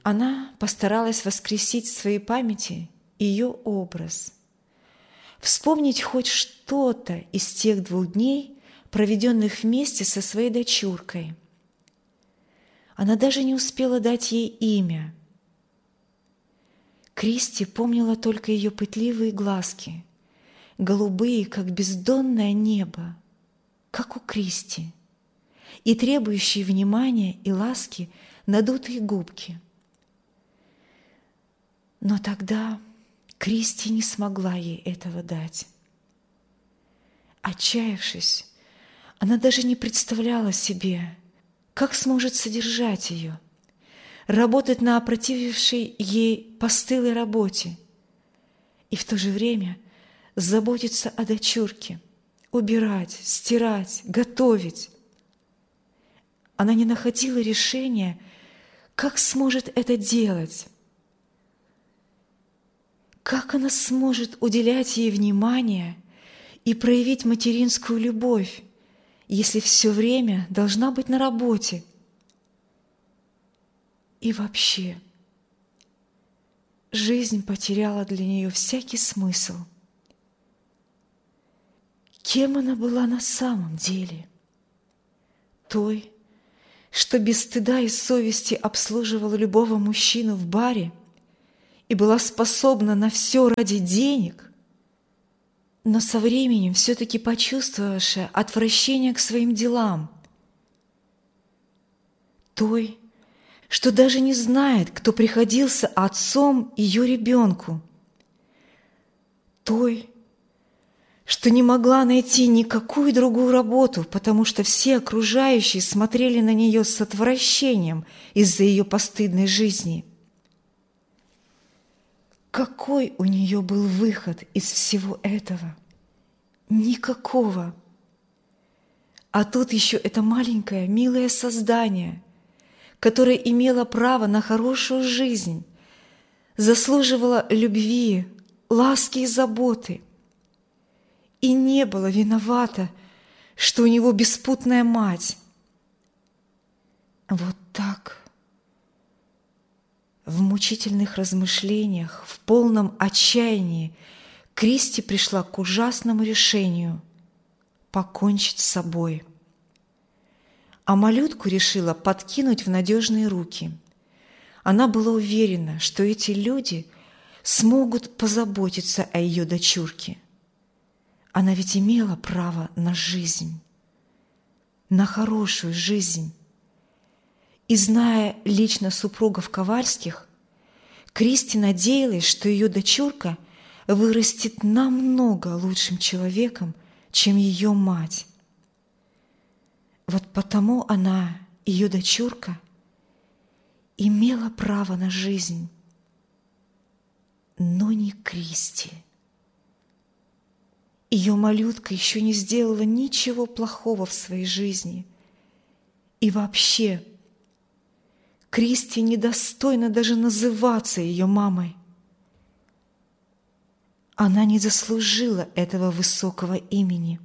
Она постаралась воскресить в своей памяти ее образ, вспомнить хоть что-то из тех 2 дней, проведенных вместе со своей дочуркой. Она даже не успела дать ей имя. Кристи помнила только ее пытливые глазки, голубые, как бездонное небо, как у Кристи, и требующие внимания и ласки надутые губки. Но тогда Кристи не смогла ей этого дать. Отчаявшись, она даже не представляла себе, как сможет содержать ее, работать на опротивившей ей постылой работе и в то же время заботиться о дочурке, убирать, стирать, готовить. Она не находила решения, как сможет это делать, как она сможет уделять ей внимание и проявить материнскую любовь, если все время должна быть на работе. И вообще, жизнь потеряла для нее всякий смысл. Кем она была на самом деле? Той, что без стыда и совести обслуживала любого мужчину в баре и была способна на все ради денег, но со временем все-таки почувствовавшая отвращение к своим делам. Той, что даже не знает, кто приходился отцом ее ребенку. Той, что не могла найти никакую другую работу, потому что все окружающие смотрели на нее с отвращением из-за ее постыдной жизни. Какой у нее был выход из всего этого? Никакого. А тут еще это маленькое, милое создание, которое имело право на хорошую жизнь, заслуживало любви, ласки и заботы, и не было виновата, что у него беспутная мать. Вот так, в мучительных размышлениях, в полном отчаянии, Кристи пришла к ужасному решению – покончить с собой. А малютку решила подкинуть в надежные руки. Она была уверена, что эти люди смогут позаботиться о ее дочурке. Она ведь имела право на жизнь, на хорошую жизнь. И зная лично супругов Ковальских, Кристи надеялась, что ее дочурка вырастет намного лучшим человеком, чем ее мать. Вот потому она, ее дочурка, имела право на жизнь, но не Кристи. Ее малютка еще не сделала ничего плохого в своей жизни. И вообще, Кристи недостойна даже называться ее мамой. Она не заслужила этого высокого имени.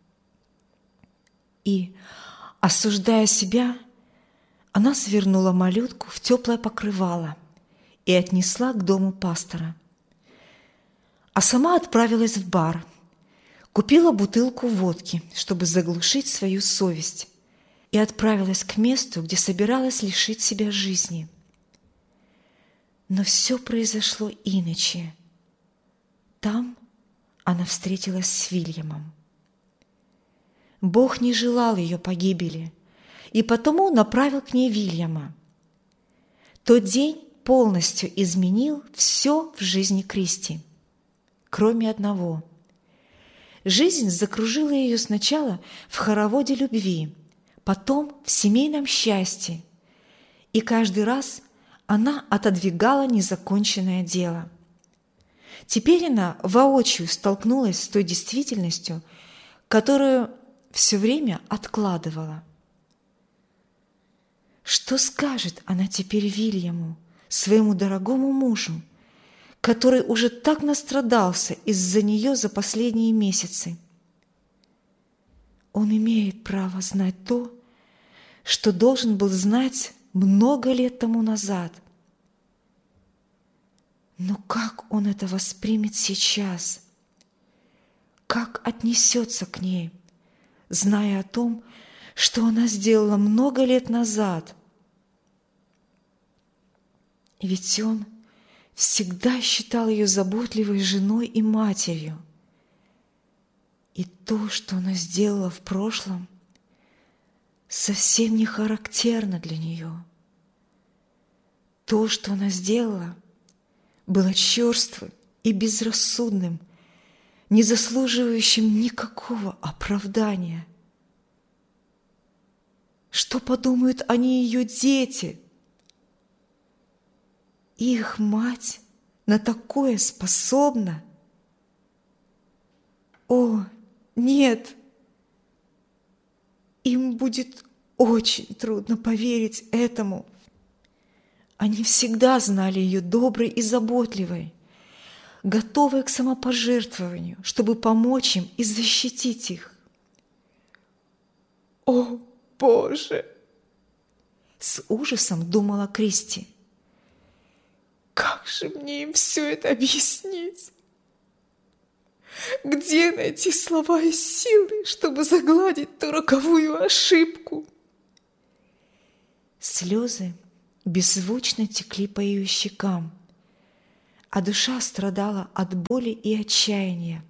И, осуждая себя, она свернула малютку в теплое покрывало и отнесла к дому пастора. А сама отправилась в бар, купила бутылку водки, чтобы заглушить свою совесть, и отправилась к месту, где собиралась лишить себя жизни. Но все произошло иначе. Там она встретилась с Вильямом. Бог не желал ее погибели, и потому направил к ней Вильяма. Тот день полностью изменил все в жизни Кристи, кроме одного. Жизнь закружила ее сначала в хороводе любви, потом в семейном счастье, и каждый раз она отодвигала незаконченное дело. Теперь она воочию столкнулась с той действительностью, которую все время откладывала. Что скажет она теперь Вильяму, своему дорогому мужу, который уже так настрадался из-за нее за последние месяцы? Он имеет право знать то, что должен был знать много лет тому назад, Но как он это воспримет сейчас? Как отнесется к ней, зная о том, что она сделала много лет назад? Ведь он всегда считал ее заботливой женой и матерью. И то, что она сделала в прошлом, совсем не характерно для нее. То, что она сделала, было черствым и безрассудным, не заслуживающим никакого оправдания. Что подумают о ней ее дети? Их мать на такое способна? О, нет! Им будет очень трудно поверить этому. Они всегда знали ее доброй и заботливой, готовой к самопожертвованию, чтобы помочь им и защитить их. «О, Боже!» — с ужасом думала Кристи. «Как же мне им все это объяснить? Где найти слова и силы, чтобы загладить ту роковую ошибку?» Слезы беззвучно текли по ее щекам, а душа страдала от боли и отчаяния.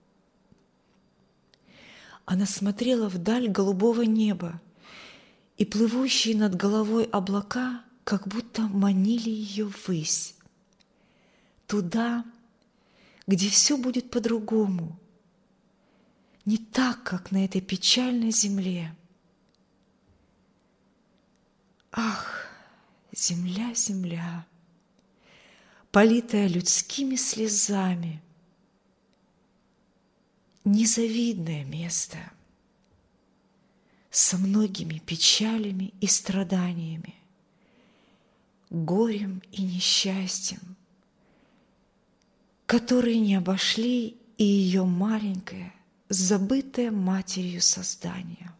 Она смотрела вдаль голубого неба, и плывущие над головой облака как будто манили ее ввысь, туда, где все будет по-другому, не так, как на этой печальной земле. Ах, земля, земля, политая людскими слезами, незавидное место, со многими печалями и страданиями, горем и несчастьем, которые не обошли и ее маленькое, забытое матерью создание.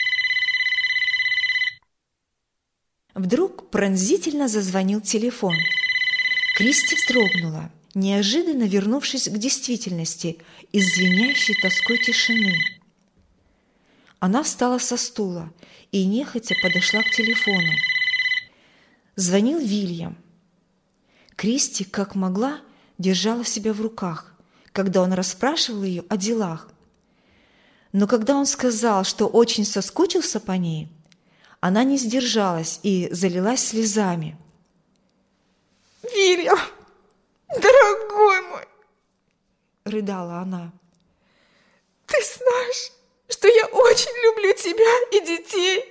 Вдруг пронзительно зазвонил телефон. Кристи вздрогнула, неожиданно вернувшись к действительности из звенящей тоской тишины. Она встала со стула и нехотя подошла к телефону. Звонил Вильям. Кристи, как могла, держала себя в руках, когда он расспрашивал ее о делах. Но когда он сказал, что очень соскучился по ней, она не сдержалась и залилась слезами. «Вильям, дорогой мой!» – рыдала она. «Ты знаешь, что я очень люблю тебя и детей.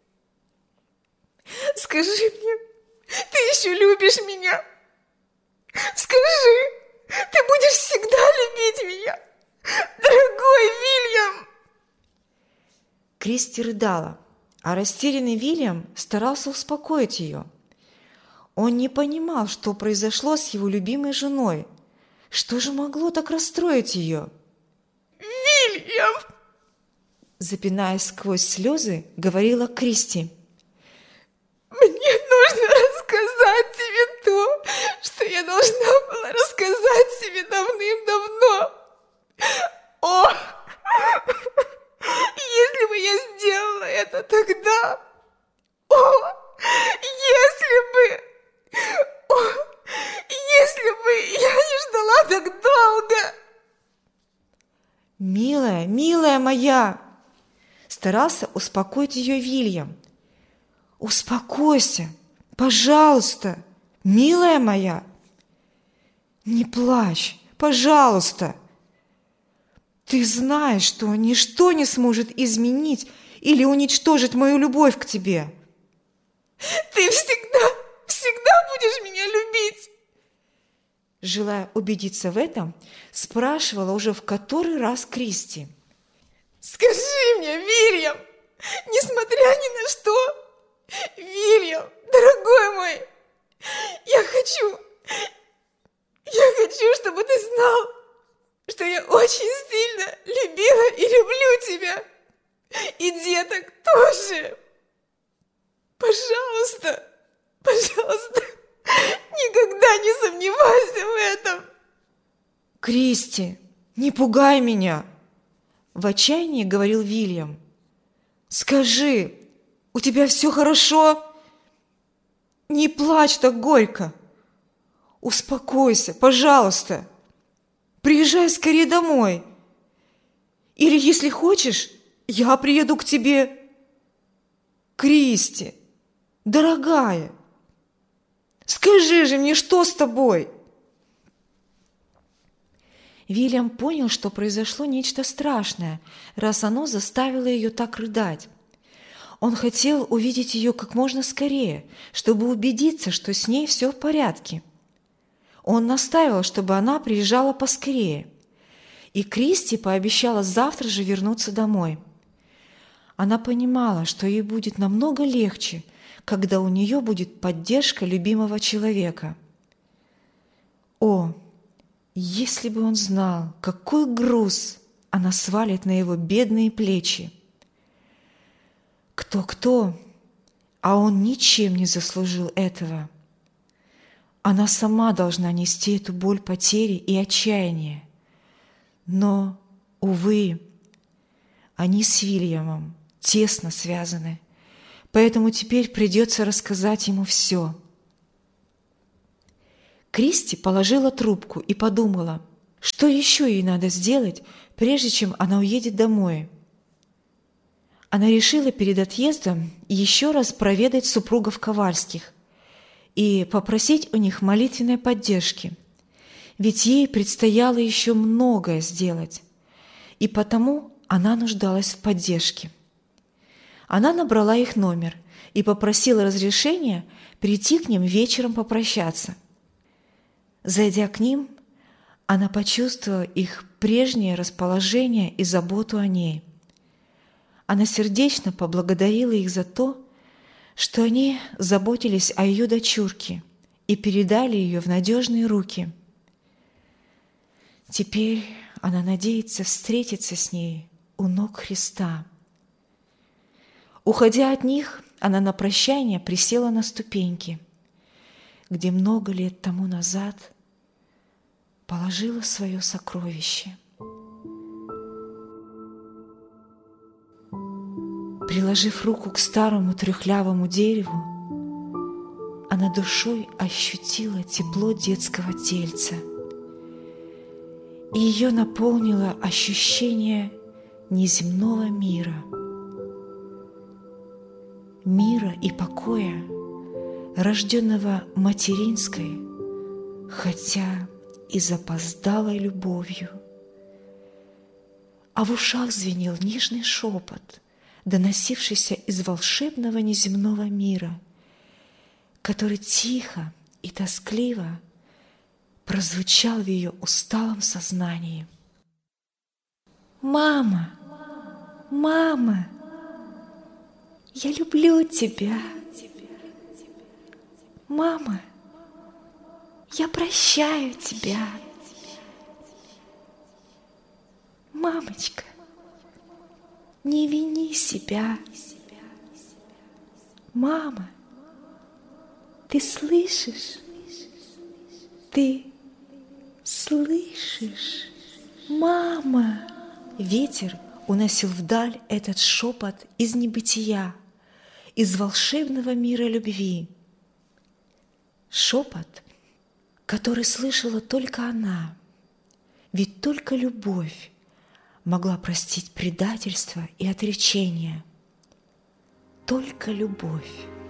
Скажи мне, ты еще любишь меня? Скажи, ты будешь всегда любить меня, дорогой Вильям!» Кристи рыдала, а растерянный Вильям старался успокоить ее. Он не понимал, что произошло с его любимой женой. Что же могло так расстроить ее? «Вильям!» Запинаясь сквозь слезы, говорила Кристи. «Мне нужно рассказать тебе то, что я должна была рассказать тебе давным-давно. О, если бы я сделала это тогда! О, если бы я не ждала так долго!» «Милая, милая моя!» Старался успокоить ее Вильям. «Успокойся, пожалуйста, милая моя! Не плачь, пожалуйста! Ты знаешь, что ничто не сможет изменить или уничтожить мою любовь к тебе. Ты всегда будешь меня любить!» Желая убедиться в этом, спрашивала уже в который раз Кристи. «Скажи мне, Вильям, несмотря ни на что, Вильям, дорогой мой, я хочу, чтобы ты знал, что я очень сильно любила и люблю тебя, и деток тоже. Пожалуйста, никогда не сомневайся в «Кристи, не пугай меня!» – в отчаянии говорил Вильям. «Скажи, у тебя все хорошо? Не плачь так горько! Успокойся, пожалуйста! Приезжай скорее домой! Или, если хочешь, я приеду к тебе! Кристи, дорогая, скажи же мне, что с тобой?» Вильям понял, что произошло нечто страшное, раз оно заставило ее так рыдать. Он хотел увидеть ее как можно скорее, чтобы убедиться, что с ней все в порядке. Он настаивал, чтобы она приезжала поскорее, и Кристи пообещала завтра же вернуться домой. Она понимала, что ей будет намного легче, когда у нее будет поддержка любимого человека. О, если бы он знал, какой груз она свалит на его бедные плечи! Кто-кто, а он ничем не заслужил этого. Она сама должна нести эту боль потери и отчаяния. Но, увы, они с Вильямом тесно связаны, поэтому теперь придется рассказать ему все. Кристи положила трубку и подумала, что еще ей надо сделать, прежде чем она уедет домой. Она решила перед отъездом еще раз проведать супругов Ковальских и попросить у них молитвенной поддержки, ведь ей предстояло еще многое сделать, и потому она нуждалась в поддержке. Она набрала их номер и попросила разрешения прийти к ним вечером попрощаться. Зайдя к ним, она почувствовала их прежнее расположение и заботу о ней. Она сердечно поблагодарила их за то, что они заботились о ее дочурке и передали ее в надежные руки. Теперь она надеется встретиться с ней у ног Христа. Уходя от них, она на прощание присела на ступеньки, где много лет тому назад положила свое сокровище. Приложив руку к старому трухлявому дереву, она душой ощутила тепло детского тельца, и ее наполнило ощущение неземного мира и покоя, рожденного материнской, хотя и запоздалой любовью. А в ушах звенел нежный шепот, доносившийся из волшебного неземного мира, который тихо и тоскливо прозвучал в ее усталом сознании. «Мама, мама, я люблю тебя. Мама, я прощаю тебя. Мамочка, не вини себя. Мама, ты слышишь? Ты слышишь? Мама!» Ветер уносил вдаль этот шепот из небытия, из волшебного мира любви. Шепот, который слышала только она, ведь только любовь могла простить предательство и отречение. Только любовь.